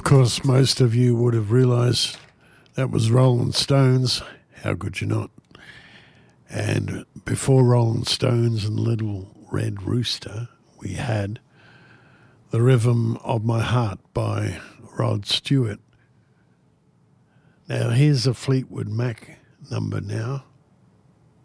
course, most of you would have realised that was Rolling Stones. How could you not? And before Rolling Stones and Little Red Rooster, we had The Rhythm of My Heart by Rod Stewart. Now, here's a Fleetwood Mac number now.